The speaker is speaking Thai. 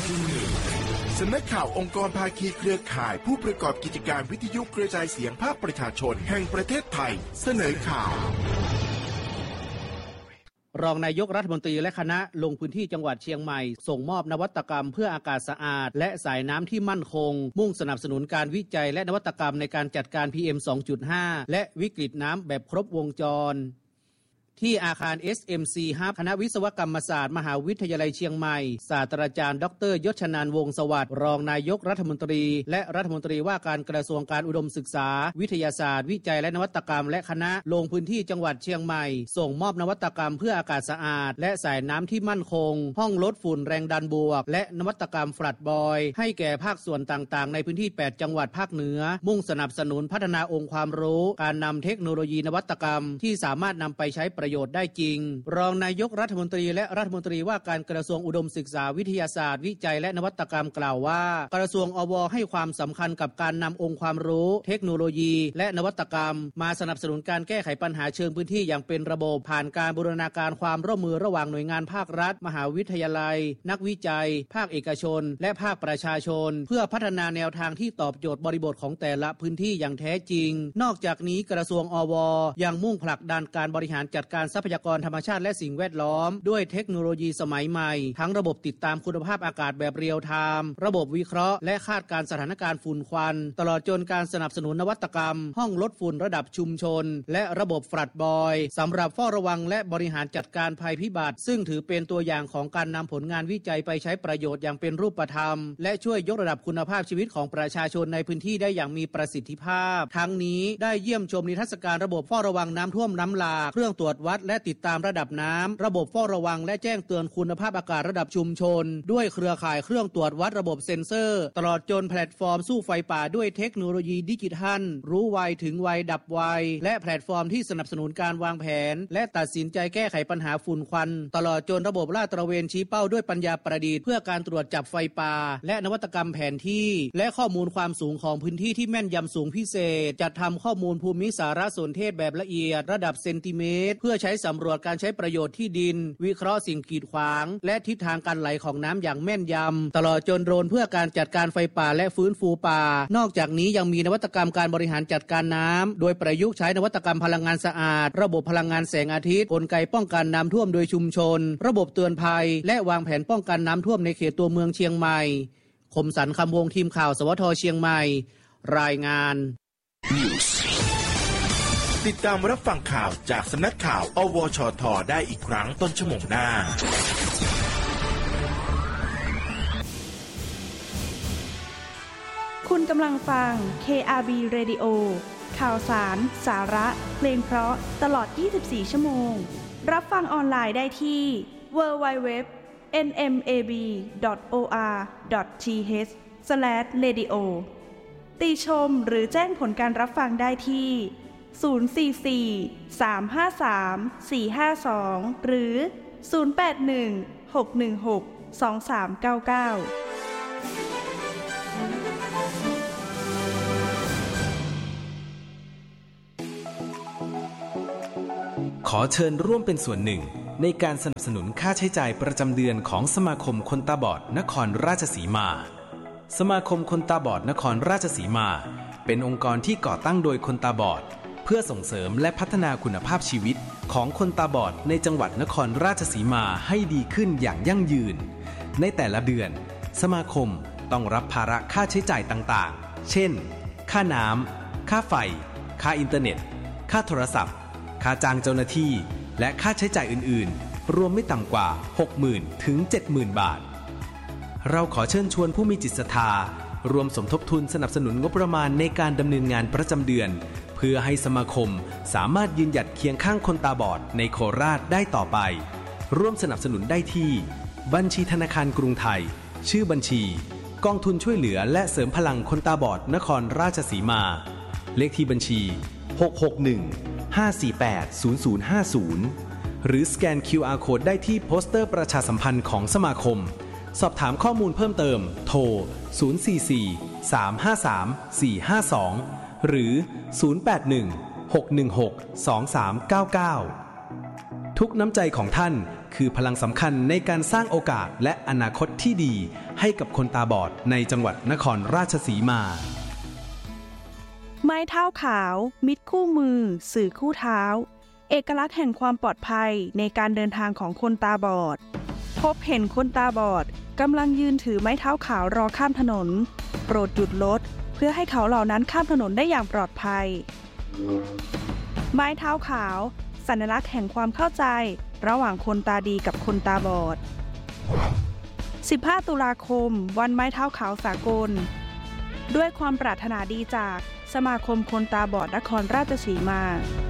สำนักข่าวองค์กรภาคีเครือข่ายผู้ประกอบกิจการวิทยุกระจายเสียงภาคประชาชนแห่งประเทศไทยเสนอข่าวรองนายกรัฐมนตรีและคณะลงพื้นที่จังหวัดเชียงใหม่ส่งมอบนวัตกรรมเพื่ออากาศสะอาดและสายน้ำที่มั่นคงมุ่งสนับสนุนการวิจัยและนวัตกรรมในการจัดการ PM 2.5 และวิกฤตน้ำแบบครบวงจรที่อาคาร SMC Hub คณะวิศวกรรมศาสตร์มหาวิทยาลัยเชียงใหม่ศาสตราจารย์ดร.ยศนันท์วงศ์สวัสดิ์รองนายกรัฐมนตรีและรัฐมนตรีว่าการกระทรวงการอุดมศึกษาวิทยาศาสตร์วิจัยและนวัตกรรมและคณะลงพื้นที่จังหวัดเชียงใหม่ส่งมอบนวัตกรรมเพื่ออากาศสะอาดและสายน้ำที่มั่นคงห้องลดฝุ่นแรงดันบวกและนวัตกรรมฟลัดบอยให้แก่ภาคส่วนต่างๆในพื้นที่8จังหวัดภาคเหนือมุ่งสนับสนุนพัฒนาองค์ความรู้การนำเทคโนโลยีนวัตกรรมที่สามารถนำไปใช้ประโยชน์ได้จริงรองนายกรัฐมนตรีและรัฐมนตรีว่าการกระทรวงอุดมศึกษาวิทยาศาสตร์วิจัยและนวัตกรรมกล่าวว่ากระทรวงอว.ให้ความสำคัญกับการนำองค์ความรู้เทคโนโลยีและนวัตกรรมมาสนับสนุนการแก้ไขปัญหาเชิงพื้นที่อย่างเป็นระบบผ่านการบูรณาการความร่วมมือระหว่างหน่วยงานภาครัฐมหาวิทยาลัยนักวิจัยภาคเอกชนและภาคประชาชนเพื่อพัฒนาแนวทางที่ตอบโจทย์บริบทของแต่ละพื้นที่อย่างแท้จริงนอกจากนี้กระทรวงอว.ยังมุ่งผลักดันการบริหารจัดการทรัพยากรธรรมชาติและสิ่งแวดล้อมด้วยเทคโนโลยีสมัยใหม่ทั้งระบบติดตามคุณภาพอากาศแบบเรียลไทม์ระบบวิเคราะห์และคาดการณ์สถานการณ์ฝุ่นควันตลอดจนการสนับสนุนนวัตกรรมห้องลดฝุ่นระดับชุมชนและระบบฟลัดบอยสำหรับเฝ้าระวังและบริหารจัดการภัยพิบัติซึ่งถือเป็นตัวอย่างของการนำผลงานวิจัยไปใช้ประโยชน์อย่างเป็นรูปธรรมและช่วยยกระดับคุณภาพชีวิตของประชาชนในพื้นที่ได้อย่างมีประสิทธิภาพทั้งนี้ได้เยี่ยมชมนิทรรศการระบบเฝ้าระวังน้ำท่วมน้ำหลากเครื่องตรวจวัดและติดตามระดับน้ำระบบเฝ้าระวังและแจ้งเตือนคุณภาพอากาศระดับชุมชนด้วยเครือข่ายเครื่องตรวจวัดระบบเซ็นเซอร์ตลอดจนแพลตฟอร์มสู้ไฟป่าด้วยเทคโนโลยีดิจิทัลรู้ไวถึงไวดับไวและแพลตฟอร์มที่สนับสนุนการวางแผนและตัดสินใจแก้ไขปัญหาฝุ่นควันตลอดจนระบบลาดตระเวนชี้เป้าด้วยปัญญาประดิษฐ์เพื่อการตรวจจับไฟป่าและนวัตกรรมแผนที่และข้อมูลความสูงของพื้นที่ที่แม่นยำสูงพิเศษจัดทำข้อมูลภูมิสารสนเทศแบบละเอียดระดับเซนติเมตรเพื่อใช้สำรวจการใช้ประโยชน์ที่ดินวิเคราะห์สิ่งกีดขวางและทิศทางการไหลของน้ำอย่างแม่นยำตลอดจนโดรนเพื่อการจัดการไฟป่าและฟื้นฟูป่านอกจากนี้ยังมีนวัตกรรมการบริหารจัดการน้ำโดยประยุกต์ใช้นวัตกรรมพลังงานสะอาดระบบพลังงานแสงอาทิตย์กลไกป้องกันน้ำท่วมโดยชุมชนระบบเตือนภัยและวางแผนป้องกันน้ำท่วมในเขตตัวเมืองเชียงใหม่คมสันต์คำวงทีมข่าวสวทเชียงใหม่รายงานติดตามรับฟังข่าวจากสำนักข่าวอวชทได้อีกครั้งต้นชั่วโมงหน้าคุณกำลังฟัง KRB Radio ข่าวสารสาระเพลงเพราะตลอด24ชั่วโมงรับฟังออนไลน์ได้ที่ www.nmab.or.th/radio ติชมหรือแจ้งผลการรับฟังได้ที่044-353-452หรือ081-616-2399 ขอเชิญร่วมเป็นส่วนหนึ่งในการสนับสนุนค่าใช้จ่ายประจำเดือนของสมาคมคนตาบอดนครราชสีมาสมาคมคนตาบอดนครราชสีมาเป็นองค์กรที่ก่อตั้งโดยคนตาบอดเพื่อส่งเสริมและพัฒนาคุณภาพชีวิตของคนตาบอดในจังหวัดนครราชสีมาให้ดีขึ้นอย่างยั่งยืนในแต่ละเดือนสมาคมต้องรับภาระค่าใช้จ่ายต่างๆเช่นค่าน้ำค่าไฟค่าอินเทอร์เน็ตค่าโทรศัพท์ค่าจ้างเจ้าหน้าที่และค่าใช้จ่ายอื่นๆรวมไม่ต่ำกว่า 60,000 ถึง 70,000 บาทเราขอเชิญชวนผู้มีจิตศรัทธารวมสมทบทุนสนับสนุนงบประมาณในการดำเนินงานประจำเดือนเพื่อให้สมาคมสามารถยืนหยัดเคียงข้างคนตาบอดในโคราชได้ต่อไปร่วมสนับสนุนได้ที่บัญชีธนาคารกรุงไทยชื่อบัญชีกองทุนช่วยเหลือและเสริมพลังคนตาบอดนครราชสีมาเลขที่บัญชี661-548-0050หรือสแกน QR Code ได้ที่โปสเตอร์ประชาสัมพันธ์ของสมาคมสอบถามข้อมูลเพิ่มเติมโทร044-353-452หรือ081-616-2399ทุกน้ำใจของท่านคือพลังสำคัญในการสร้างโอกาสและอนาคตที่ดีให้กับคนตาบอดในจังหวัดนครราชสีมาไม้เท้าขาวมิตรคู่มือสื่อคู่เท้าเอกลักษณ์แห่งความปลอดภัยในการเดินทางของคนตาบอดพบเห็นคนตาบอดกำลังยืนถือไม้เท้าขาวรอข้ามถนนโปรดหยุดรถเพื่อให้เขาเหล่านั้นข้ามถนนได้อย่างปลอดภัยไม้เท้าขาวสัญลักษณ์แห่งความเข้าใจระหว่างคนตาดีกับคนตาบอด15 ตุลาคมวันไม้เท้าขาวสากลด้วยความปรารถนาดีจากสมาคมคนตาบอดนครราชสีมา